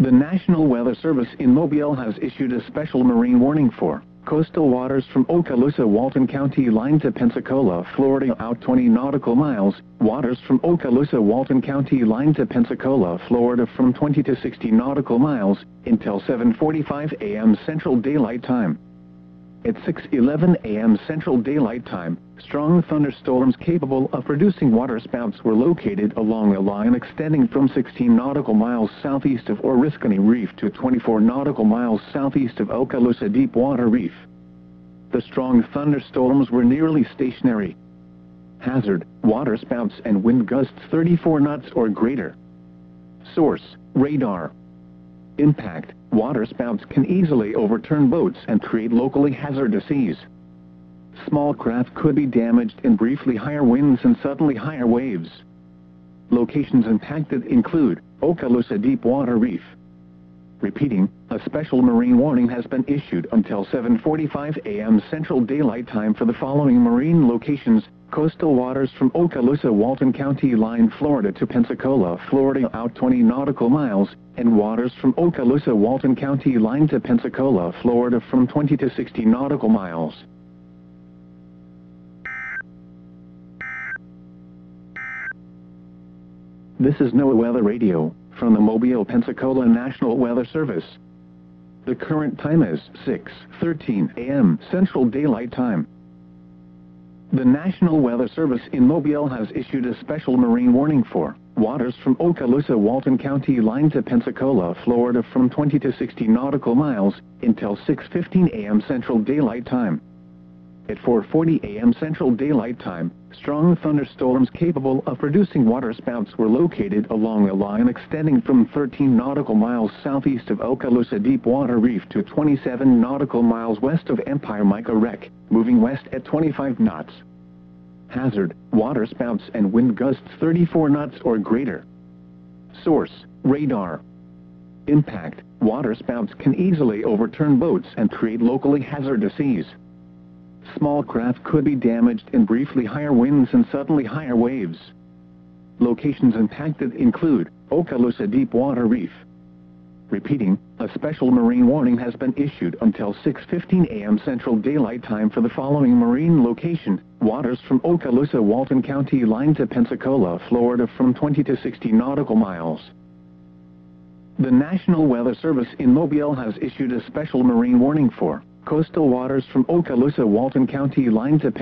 The National Weather Service in Mobile has issued a special marine warning for coastal waters from Okaloosa Walton County line to Pensacola, Florida out 20 nautical miles, waters from Okaloosa Walton County line to Pensacola, Florida from 20 to 60 nautical miles, until 7:45 a.m. Central Daylight Time. At 6:11 a.m. Central Daylight Time, strong thunderstorms capable of producing waterspouts were located along a line extending from 16 nautical miles southeast of Oriskany Reef to 24 nautical miles southeast of Okaloosa Deepwater Reef. The strong thunderstorms were nearly stationary. Hazard: waterspouts and wind gusts 34 knots or greater. Source: radar. Impact: waterspouts can easily overturn boats and create locally hazardous seas. Small craft could be damaged in briefly higher winds and suddenly higher waves. Locations impacted include Okaloosa Deepwater Reef. Repeating, a special marine warning has been issued until 7:45 a.m. Central Daylight Time for the following marine locations: coastal waters from Okaloosa Walton County line, Florida to Pensacola, Florida out 20 nautical miles, and waters from Okaloosa Walton County line to Pensacola, Florida from 20 to 60 nautical miles. This is NOAA Weather Radio, from the Mobile, Pensacola National Weather Service. The current time is 6:13 a.m. Central Daylight Time. The National Weather Service in Mobile has issued a special marine warning for waters from Okaloosa Walton County line to Pensacola, Florida from 20 to 60 nautical miles, until 6:15 a.m. Central Daylight Time. At 4:40 a.m. Central Daylight Time, strong thunderstorms capable of producing waterspouts were located along a line extending from 13 nautical miles southeast of Okaloosa Deepwater Reef to 27 nautical miles west of Empire Mica Wreck, moving west at 25 knots. Hazard: waterspouts and wind gusts 34 knots or greater. Source: radar. Impact: waterspouts can easily overturn boats and create locally hazardous seas. Small craft could be damaged in briefly higher winds and suddenly higher waves. Locations impacted include Okaloosa Deepwater Reef. Repeating, a special marine warning has been issued until 6:15 a.m. Central Daylight Time for the following marine location: waters from Okaloosa Walton County line to Pensacola, Florida from 20 to 60 nautical miles. The National Weather Service in Mobile has issued a special marine warning for coastal waters from Okaloosa Walton County line to